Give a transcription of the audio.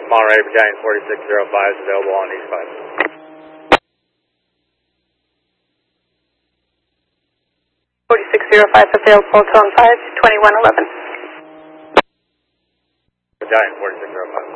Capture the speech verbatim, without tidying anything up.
Monterey Battalion forty-six oh five is available on East five. forty-six oh five available, zone five, twenty-one eleven. Battalion forty-six oh five.